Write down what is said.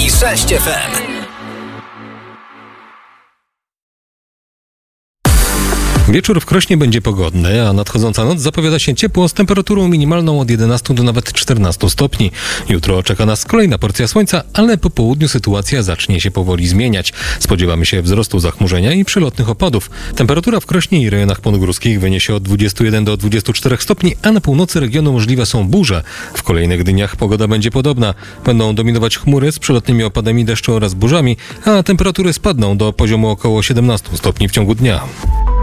i 6 FM. Wieczór w Krośnie będzie pogodny, a nadchodząca noc zapowiada się ciepło z temperaturą minimalną od 11 do nawet 14 stopni. Jutro czeka nas kolejna porcja słońca, ale po południu sytuacja zacznie się powoli zmieniać. Spodziewamy się wzrostu zachmurzenia i przelotnych opadów. Temperatura w Krośnie i rejonach podgórskich wyniesie od 21 do 24 stopni, a na północy regionu możliwe są burze. W kolejnych dniach pogoda będzie podobna. Będą dominować chmury z przelotnymi opadami deszczu oraz burzami, a temperatury spadną do poziomu około 17 stopni w ciągu dnia.